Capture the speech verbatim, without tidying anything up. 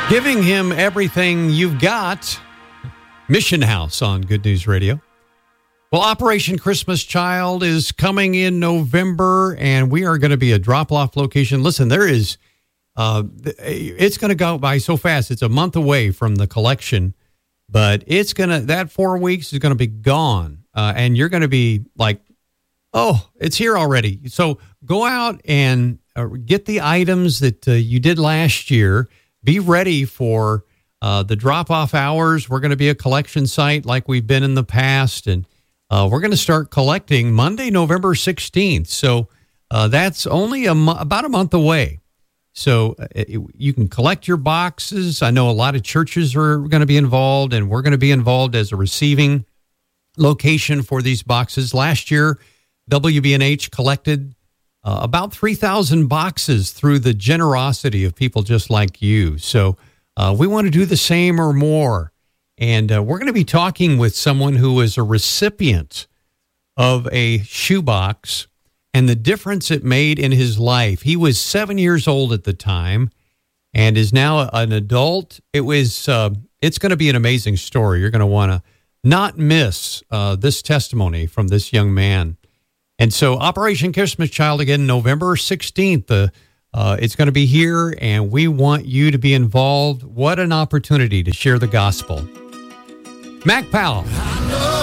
Giving him everything you've got. Mission House on Good News Radio. Well, Operation Christmas Child is coming in November, and we are going to be a drop-off location. Listen, there is, uh, it's going to go by so fast. It's a month away from the collection, but it's going to, that four weeks is going to be gone, uh, and you're going to be like, oh, it's here already. So go out and uh, get the items that uh, you did last year. Be ready for uh, the drop-off hours. We're going to be a collection site like we've been in the past, and uh, we're going to start collecting Monday, November sixteenth. So uh, that's only a mo- about a month away. So uh, it, you can collect your boxes. I know a lot of churches are going to be involved, and we're going to be involved as a receiving location for these boxes. Last year, W B N H collected Uh, about three thousand boxes through the generosity of people just like you. So uh, we want to do the same or more. And uh, we're going to be talking with someone who is a recipient of a shoebox and the difference it made in his life. He was seven years old at the time and is now an adult. It was, uh, it's going to be an amazing story. You're going to want to not miss uh, this testimony from this young man. And so Operation Christmas Child, again, November sixteenth, uh, uh, it's going to be here, and we want you to be involved. What an opportunity to share the gospel. Mac Powell.